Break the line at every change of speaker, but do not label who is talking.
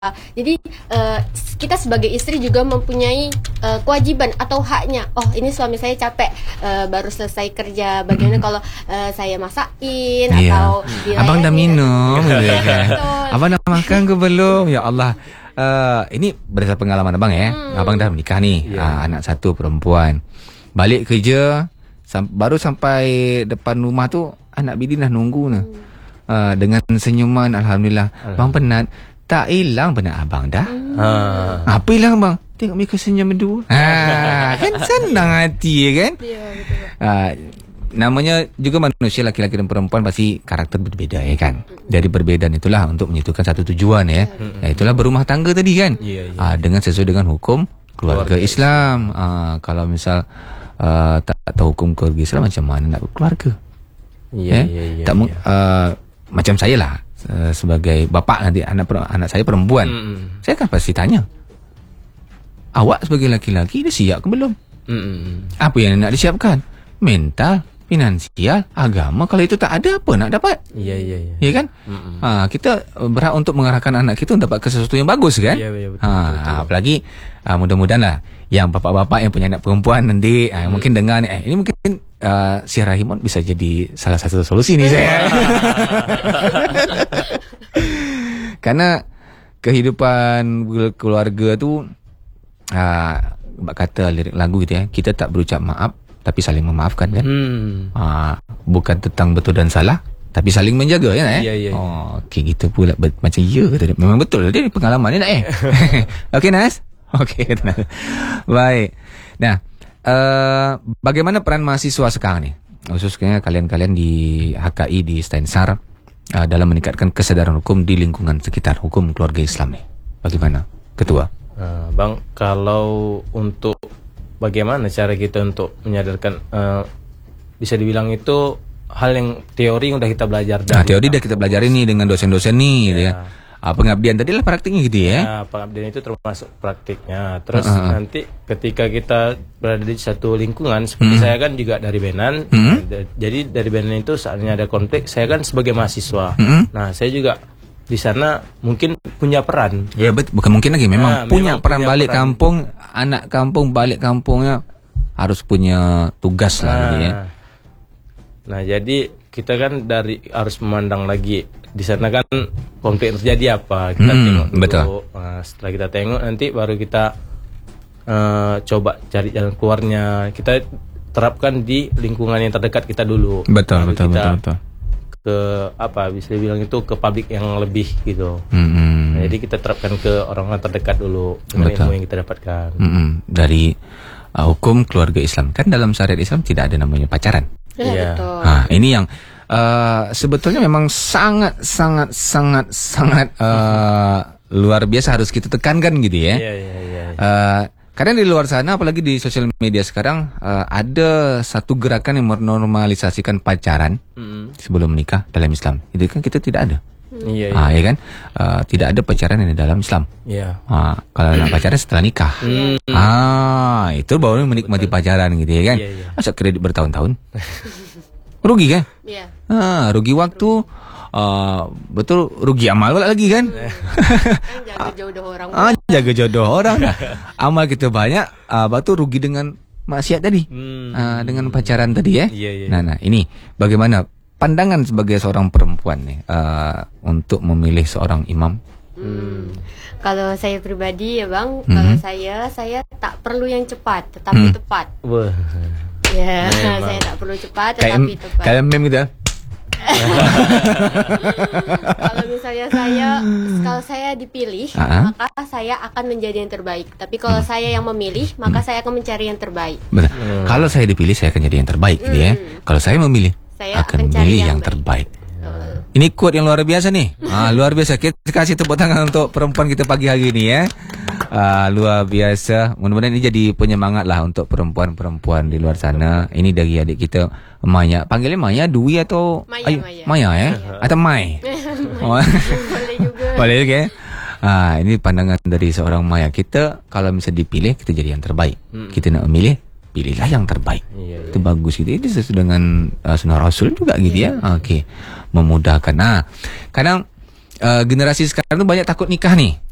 Jadi kita sebagai istri juga mempunyai kewajiban atau haknya. Oh, ini suami saya capek, baru selesai kerja. Bagaimana kalau saya masakin atau
abang dah minum, abang dah makan ke belum? Ya Allah. Ini berdasarkan pengalaman abang ya. Abang dah menikah nih, anak satu perempuan. Balik kerja, baru sampai depan rumah tu anak bini dah nunggu nih. Dengan senyuman, alhamdulillah. Bang penat. Tak hilang penat abang dah. Apa hilang bang? Tengok mereka senyum berdua. Kan senang hati kan? Ya, betul. Namanya juga manusia, laki-laki dan perempuan pasti karakter berbeza ya kan. Dari perbedaan itulah untuk menyatukan satu tujuan ya. Itulah berumah tangga tadi kan. Dengan sesuai dengan hukum keluarga Islam. Kalau misal tak tahu hukum keluarga Islam, macam mana nak berkeluarga? Macam saya lah, sebagai bapak nanti anak saya perempuan, saya kan pasti tanya, awak sebagai laki-laki dah siap ke belum? Apa yang nak disiapkan? Mental, finansial, agama. Kalau itu tak ada, apa nak dapat? Ya kan? Kita berhak untuk mengarahkan anak kita untuk dapat sesuatu yang bagus kan? Betul. Apalagi mudah-mudahan lah yang bapak-bapak yang punya anak perempuan nanti mungkin dengar ini mungkin si Rahimon bisa jadi salah satu solusi nih saya. Karena kehidupan keluarga tu kata lirik lagu gitu ya, kita tak berucap maaf tapi saling memaafkan kan. Bukan tentang betul dan salah tapi saling menjaga ya. Okey, gitu pula macam kata dia. Memang betul dia pengalaman dia nak Okey Nas. Okey kata Nas. Baik. Nah, bagaimana peran mahasiswa sekarang ni, khususnya kalian-kalian di HKI di Steinsar, dalam meningkatkan kesadaran hukum di lingkungan sekitar hukum keluarga Islam ni? Bagaimana, Ketua?
Bang, kalau untuk bagaimana cara kita untuk menyadarkan, bisa dibilang itu hal yang teori yang udah kita belajar.
Teori dah kita belajar ini dengan dosen-dosen nih, ya. Pengabdian tadi lah praktiknya gitu ya.
Pengabdian itu termasuk praktiknya. Terus nanti ketika kita berada di satu lingkungan, seperti saya kan juga dari Benan. Jadi dari Benan itu saatnya ada konflik, saya kan sebagai mahasiswa. Nah, saya juga di sana mungkin punya peran. Ya,
bukan mungkin lagi, memang punya peran balik kampung, anak kampung balik kampungnya harus punya tugas lah gitu ya.
Nah, jadi kita kan harus memandang lagi di sana kan konflik terjadi apa, kita tengok dulu.
Betul.
Setelah kita tengok nanti baru kita coba cari jalan keluarnya. Kita terapkan di lingkungan yang terdekat kita dulu.
Betul.
Ke bisa dibilang itu ke publik yang lebih gitu. Nah, jadi kita terapkan ke orang-orang terdekat dulu dengan ilmu yang kita dapatkan.
Dari hukum keluarga Islam, kan dalam syariat Islam tidak ada namanya pacaran.
Betul.
Ini yang sebetulnya memang sangat luar biasa harus kita tekankan gitu ya. Karena di luar sana, apalagi di sosial media sekarang, ada satu gerakan yang menormalisasikan pacaran sebelum menikah dalam Islam. Itu kan kita tidak ada. Ya kan? Tidak ada pacaran yang di dalam Islam. Kalau nak pacaran setelah nikah. Itu baru menikmati pacaran gitu ya kan? Masa kredit bertahun-tahun? Rugi kan? Rugi waktu, betul, rugi amal lagi kan?
Jaga jodoh orang.
Jaga jodoh orang. Amal kita banyak, betul rugi dengan maksiat tadi, dengan pacaran tadi ya. Nah, ini bagaimana pandangan sebagai seorang perempuan nih untuk memilih seorang imam?
Kalau saya pribadi ya bang, kalau saya tak perlu yang cepat, tetapi tepat. Saya tak perlu cepat, tetapi tepat.
Kayak meme gitu ya.
Kalau misalnya kalau saya dipilih, maka saya akan menjadi yang terbaik. Tapi kalau saya yang memilih, maka saya akan mencari yang terbaik.
Benar. Kalau saya dipilih, saya akan jadi yang terbaik, gitu ya. Kalau saya memilih, saya akan memilih yang terbaik. Ini quote yang luar biasa nih. Luar biasa. Kita kasih tepuk tangan untuk perempuan kita pagi hari ini ya. Luar biasa. Mudah-mudahan ini jadi penyemangat lah untuk perempuan-perempuan di luar sana. Ini dari adik kita Maya. Panggilnya Maya, Dwi atau Maya ya? Atau Mai?
Boleh juga.
Boleh juga ya. Ini pandangan dari seorang Maya. Kita kalau misalnya dipilih, kita jadi yang terbaik. Kita nak memilih, pilihlah yang terbaik. Itu bagus gitu. Itu sesuai dengan sunnah Rasul juga gitu ya. Okey. Memudahkan. Kadang generasi sekarang tu banyak takut nikah nih.